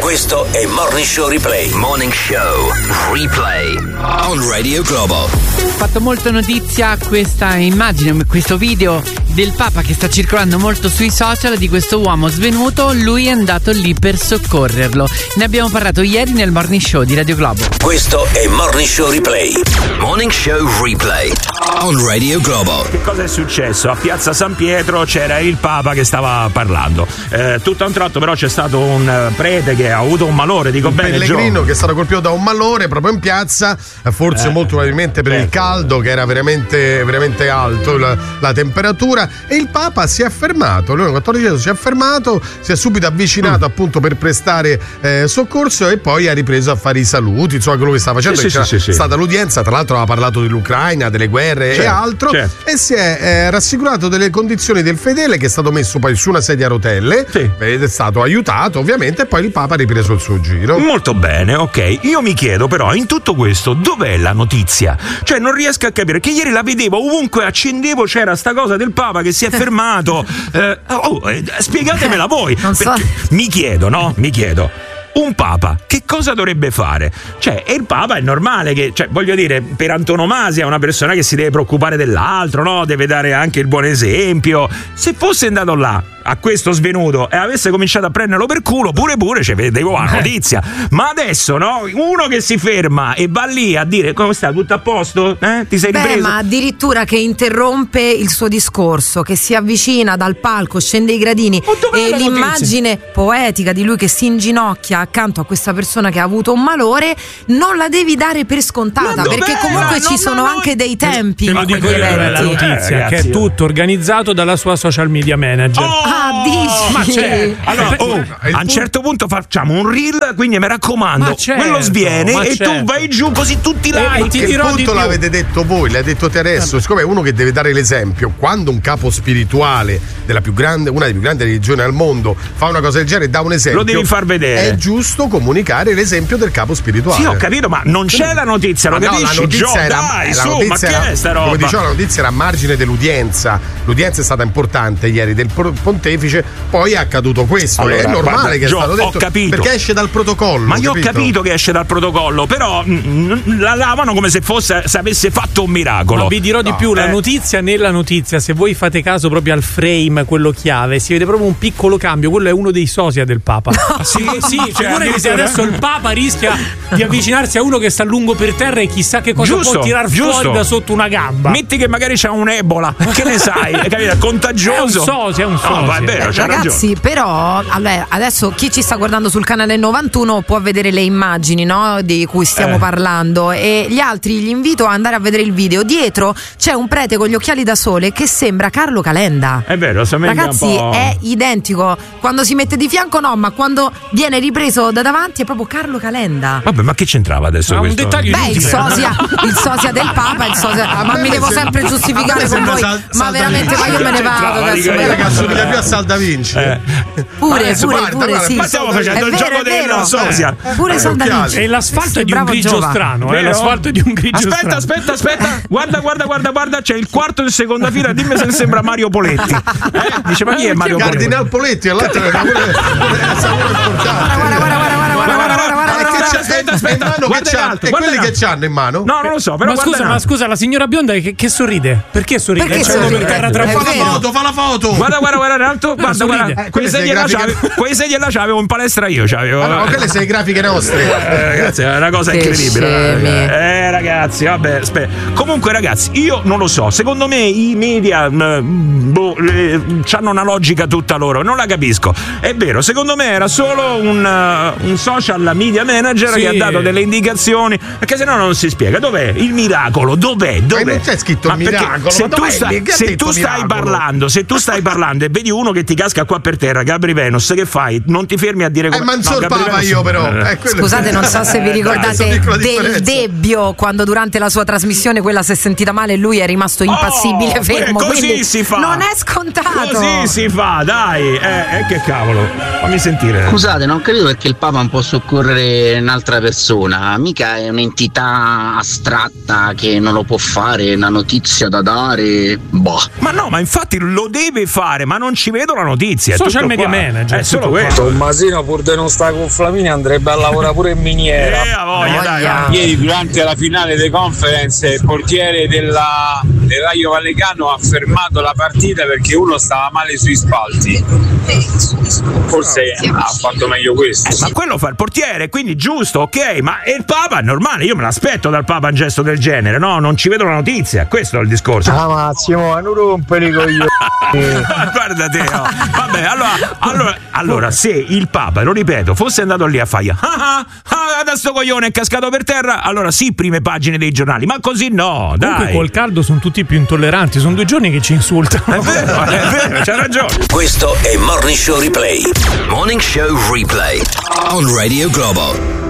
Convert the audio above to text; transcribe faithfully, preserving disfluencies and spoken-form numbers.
Questo è Morning Show Replay. Morning Show Replay on Radio Globo. Ha fatto molta notizia questa immagine, questo video del Papa che sta circolando molto sui social di questo uomo svenuto. Lui è andato lì per soccorrerlo. Ne abbiamo parlato ieri nel Morning Show di Radio Globo. Questo è Morning Show Replay. Morning Show Replay on Radio Globo. Che cosa è successo? A Piazza San Pietro c'era il Papa che stava parlando. Eh, tutto a un tratto però c'è stato un prete che ha avuto un malore, dico un bene, pellegrino Gio. che è stato colpito da un malore proprio in piazza, forse eh, molto probabilmente per certo. il caldo, che era veramente veramente alto la, la temperatura, e il Papa si è fermato. Leone quattordicesimo si è fermato, si è subito avvicinato mm. appunto per prestare eh, soccorso, e poi ha ripreso a fare i saluti, insomma quello che stava facendo. Sì, c'era sì, sì, stata sì. l'udienza, tra l'altro aveva parlato dell'Ucraina, delle guerre certo, e altro, certo. e si è eh, rassicurato delle condizioni del fedele, che è stato messo poi su una sedia a rotelle, sì. ed è stato aiutato ovviamente, e poi il Papa ha ripreso il suo giro. Molto bene, ok. Io mi chiedo però, in tutto questo dov'è la notizia? Cioè non riesco a capire, che ieri la vedevo ovunque accendevo, c'era sta cosa del Papa che si è fermato. eh, oh, eh, spiegatemela voi, non so. Mi chiedo, no? Mi chiedo, un Papa che cosa dovrebbe fare? Cioè, e il Papa è normale che, cioè, voglio dire, per antonomasia è una persona che si deve preoccupare dell'altro, no? Deve dare anche il buon esempio. Se fosse andato là a questo svenuto e avesse cominciato a prenderlo per culo, pure pure ci vedevo la notizia. Ma adesso, no? Uno che si ferma e va lì a dire come sta, tutto a posto? Eh? Ti sei Beh, ripreso? ma addirittura che interrompe il suo discorso, che si avvicina dal palco, scende i gradini, e l'immagine poetica di lui che si inginocchia accanto a questa persona che ha avuto un malore non la devi dare per scontata, perché comunque ci sono anche dei tempi. Te lo dico io, la notizia, eh, che è tutto organizzato dalla sua social media manager. Oh! Ah, dici? Ma c'è. Allora, oh, a un certo punto facciamo un reel, quindi mi raccomando, certo, quello sviene e certo. tu vai giù così tutti là. E ti il punto l'avete detto voi, l'hai detto te adesso. Siccome è uno che deve dare l'esempio, quando un capo spirituale della più grande, una delle più grandi religioni al mondo fa una cosa del genere e dà un esempio, lo devi far vedere. È giusto comunicare l'esempio del capo spirituale. Sì, ho capito, ma non c'è la notizia, lo no, capisci? La notizia Gio, era, dai, la su, notizia ma era, che è sta roba? Come dicevo, la notizia era a margine dell'udienza. L'udienza è stata importante ieri del pontefice, poi è accaduto questo. Allora, è normale guarda, che è Gio, stato detto, ho capito. perché esce dal protocollo. Ma io capito? ho capito che esce dal protocollo, però mh, la lavano come se fosse, se avesse fatto un miracolo. Ma vi dirò di no, più, eh. la notizia nella notizia, se voi fate caso proprio al frame, quello chiave, si vede proprio un piccolo cambio. Quello è uno dei sosia del Papa. Sì, sì, cioè figurati se adesso il Papa rischia di avvicinarsi a uno che sta lungo per terra e chissà che cosa giusto, può tirar giusto. fuori da sotto una gamba. Metti che magari c'ha un Ebola, che ne sai? È capito? È contagioso. È un sosia, è un sosia. No, va, è vero, Beh, c'ha ragazzi, ragione. però allora, adesso chi ci sta guardando sul canale novantuno può vedere le immagini, no, di cui stiamo eh. parlando, e gli altri gli invito a andare a vedere il video. Dietro c'è un prete con gli occhiali da sole che sembra Carlo Calenda. È vero, ragazzi, un po'... è identico. Quando si mette di fianco no, ma quando viene ripreso da davanti è proprio Carlo Calenda. Vabbè, ma che c'entrava adesso ah, questo? Un dettaglio Beh, il sosia, il sosia del Papa, il sosia, ma mi devo sempre giustificare con voi. Sal- ma veramente, ma io me ne vado adesso. Ragazzi, somiglia più a Salda Vinci. Eh. Pure, Adesso pure, guarda, pure, guarda, sì. Ma stiamo facendo È il vero, gioco è vero. della sosia. Eh, pure Salda Vinci. E l'asfalto Sì, è di un bravo grigio Giova. strano, eh? Vero? L'asfalto è di un grigio aspetta, strano. Aspetta, aspetta, aspetta. Guarda, guarda, guarda, guarda. C'è il quarto in seconda fila. Dimmi se sembra Mario Poletti. Eh? Dice, ma chi è Mario Poletti? Cardinal Poletti, all'altro è una Guarda, guarda, guarda, guarda, guarda, guarda, guarda, guarda. Aspetta, aspetta, guarda che c'hanno, e quelli che c'hanno in mano? No, non lo so, però ma scusa, ma scusa, la signora bionda che, che sorride? Perché sorride? Perché C'è uno sorride? per terra tra È Fa la vero. foto, fa la foto. Guarda, guarda, guarda, in alto. Guarda, guarda. Eh, Quei quelle sei sedie là grafiche- c'avevo, quei sedie là c'avevo in palestra io. C'avevo. Ah, no, quelle sei grafiche nostre. Eh, ragazzi, è una cosa Che incredibile. scemi. Eh, ragazzi, vabbè, aspetta. Comunque, ragazzi, io non lo so. Secondo me i media mh, boh, eh, hanno una logica tutta loro. Non la capisco. È vero, secondo me era solo un, uh, un social media manager Sì. che ha dato delle indicazioni. Perché se no non si spiega. Dov'è il miracolo? Dov'è? Dov'è? Ma non c'è scritto Ma perché miracolo, Se ma tu dov'è? stai, Che ha se detto tu stai miracolo? parlando, se tu stai parlando e vedi uno che ti casca qua per terra, Gabri Venus, che fai? Non ti fermi a dire come. Eh, ma non so il Gabri Papa Venus- io però. Eh. Eh, quello- Scusate, non so se vi ricordate Questa piccola del differenza. Debbio, quando durante la sua trasmissione quella si è sentita male e lui è rimasto impassibile, Oh, fermo. così Quindi si fa. non è scontato. Così si fa, dai. Eh, eh, che cavolo. Fammi sentire. Scusate, non credo perché il Papa non può soccorrere un'altra persona. Papa mica è un'entità astratta che non lo può fare, una notizia da dare, boh. Ma no, ma infatti lo deve fare, ma non ci vedo la notizia. Social media qua. manager, è solo tutto questo. Tommasino pur di non sta con Flaminia andrebbe a lavorare pure in miniera. Eh, a voglia, dai, dai. Ieri durante la finale dei conference il portiere della, del Raio Vallecano ha fermato la partita perché uno stava male sui spalti. Forse ha fatto meglio questo. Eh, ma quello fa il portiere, quindi giusto, ok, ma è il Papa è normale, io me l'aspetto dal Papa un gesto del genere, no? Non ci vedo la notizia, questo è il discorso. Ah Massimo, non rompere i coglioni. Guarda te, oh. Vabbè, allora, allora, allora, se il Papa, lo ripeto, fosse andato lì a fare ah, ah, ah, da sto coglione è cascato per terra, allora sì, prime pagine dei giornali, ma così no, dai. Comunque col caldo sono tutti più intolleranti, sono due giorni che ci insultano. È vero, è vero, c'ha ragione. Questo è Morning Show Replay. Morning Show Replay on Radio Globo.